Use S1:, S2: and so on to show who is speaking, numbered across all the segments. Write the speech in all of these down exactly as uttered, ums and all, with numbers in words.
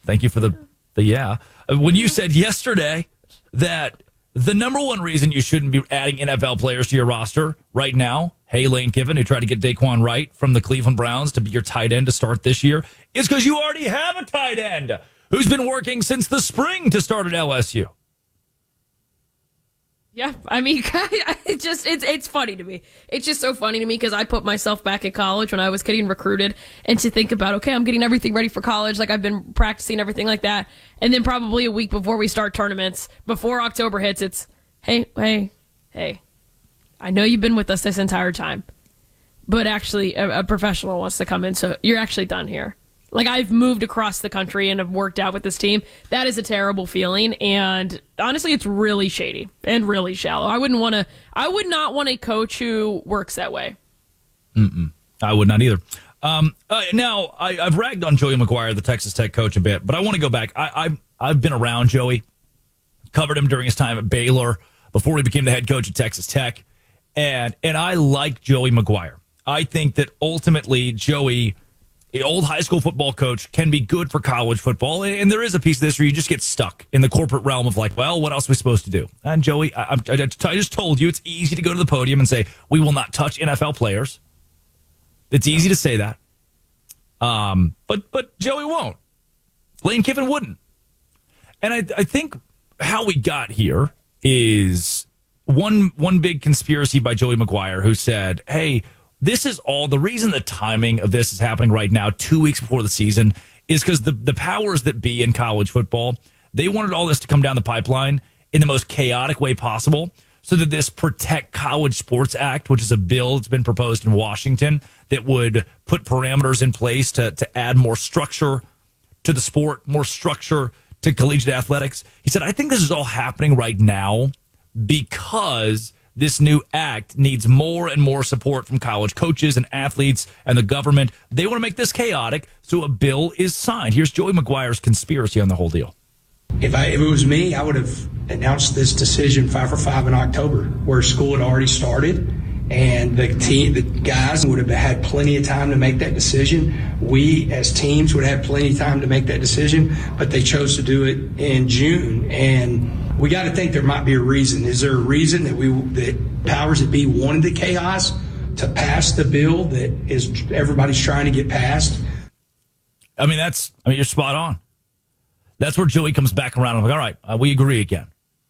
S1: Thank you for the, the yeah. When you said yesterday that the number one reason you shouldn't be adding N F L players to your roster right now, hey, Lane Kiffin, who tried to get Daquan Wright from the Cleveland Browns to be your tight end to start this year, is because you already have a tight end who's been working since the spring to start at L S U.
S2: Yeah, I mean, it just it's it's funny to me. It's just so funny to me because I put myself back in college when I was getting recruited, and to think about, okay, I'm getting everything ready for college, like I've been practicing everything like that, and then probably a week before we start tournaments, before October hits, it's hey, hey, hey, I know you've been with us this entire time, but actually a, a professional wants to come in, so you're actually done here. Like, I've moved across the country and have worked out with this team. That is a terrible feeling, and honestly, it's really shady and really shallow. I wouldn't want to. I would not want a coach who works that way.
S1: Mm-mm. I would not either. Um, uh, now, I, I've ragged on Joey McGuire, the Texas Tech coach, a bit, but I want to go back. I, I've I've been around Joey, covered him during his time at Baylor before he became the head coach at Texas Tech, and and I like Joey McGuire. I think that ultimately Joey, the old high school football coach, can be good for college football. And there is a piece of this where you just get stuck in the corporate realm of like, well, what else are we supposed to do? And Joey, I, I, I just told you it's easy to go to the podium and say, we will not touch N F L players. It's easy to say that. Um, but but Joey won't. Lane Kiffin wouldn't. And I, I think how we got here is one one big conspiracy by Joey McGuire, who said, hey, this is all the reason the timing of this is happening right now, two weeks before the season, is because the, the powers that be in college football, they wanted all this to come down the pipeline in the most chaotic way possible so that this Protect College Sports Act, which is a bill that's been proposed in Washington that would put parameters in place to, to add more structure to the sport, more structure to collegiate athletics. He said, I think this is all happening right now because this new act needs more and more support from college coaches and athletes and the government. They want to make this chaotic, so a bill is signed. Here's Joey McGuire's conspiracy on the whole deal.
S3: If, I, if it was me, I would have announced this decision five for five in October, where school had already started, and the team, the guys would have had plenty of time to make that decision. We, as teams, would have plenty of time to make that decision, but they chose to do it in June, and we got to think there might be a reason. Is there a reason that we that powers that be wanted the chaos to pass the bill that is everybody's trying to get passed?
S1: I mean, that's I mean, you're spot on. That's where Joey comes back around. I'm like, all right, uh, we agree again.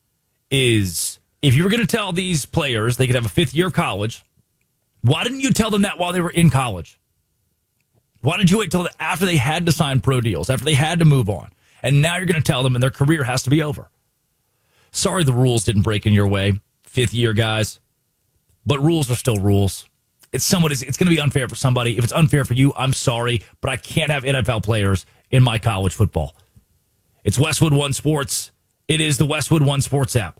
S1: Is if you were going to tell these players they could have a fifth year of college, why didn't you tell them that while they were in college? Why did you wait till after they had to sign pro deals, after they had to move on? And now you're going to tell them and their career has to be over. Sorry the rules didn't break in your way, fifth year guys, but rules are still rules. It's somewhat, it's going to be unfair for somebody. If it's unfair for you, I'm sorry, but I can't have N F L players in my college football. It's Westwood One Sports. It is the Westwood One Sports app.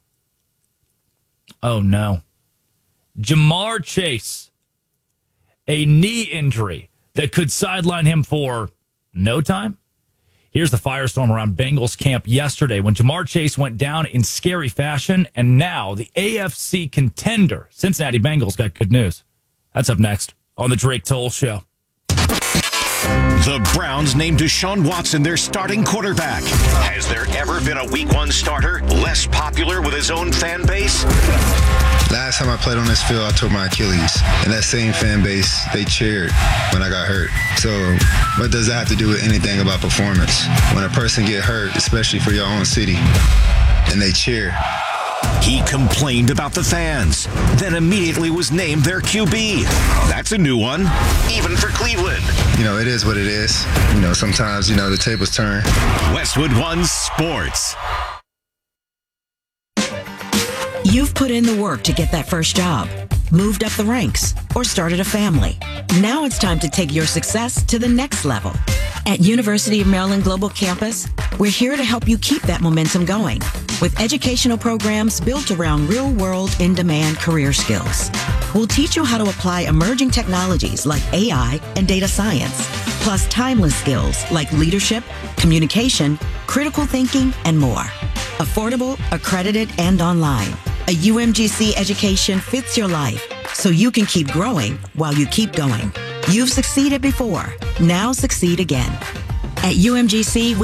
S1: Oh, no. Ja'Marr Chase, a knee injury that could sideline him for no time. Here's the firestorm around Bengals camp yesterday when Ja'Marr Chase went down in scary fashion, and now the A F C contender, Cincinnati Bengals, got good news. That's up next on the Drake Toll Show.
S4: The Browns named Deshaun Watson their starting quarterback. Has there ever been a week one starter less popular with his own fan base?
S5: Last time I played on this field, I tore my Achilles. And that same fan base, they cheered when I got hurt. So what does that have to do with anything about performance? When a person get hurt, especially for your own city, and they cheer.
S4: He complained about the fans, then immediately was named their Q B. That's a new one, even for Cleveland.
S5: You know, it is what it is. You know, sometimes, you know, the tables turn.
S4: Westwood One Sports.
S6: You've put in the work to get that first job, moved up the ranks, or started a family. Now it's time to take your success to the next level. At University of Maryland Global Campus, we're here to help you keep that momentum going with educational programs built around real-world, in-demand career skills. We'll teach you how to apply emerging technologies like A I and data science, plus timeless skills like leadership, communication, critical thinking, and more. Affordable, accredited, and online. A U M G C education fits your life, so you can keep growing while you keep going. You've succeeded before. Now succeed again. At U M G C,